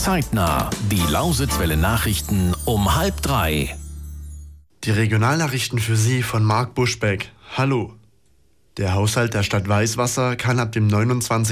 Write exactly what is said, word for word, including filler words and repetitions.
Zeitnah. Die Lausitzwelle Nachrichten um halb drei. Die Regionalnachrichten für Sie von Marc Buschbeck. Hallo. Der Haushalt der Stadt Weißwasser kann ab dem neunundzwanzigsten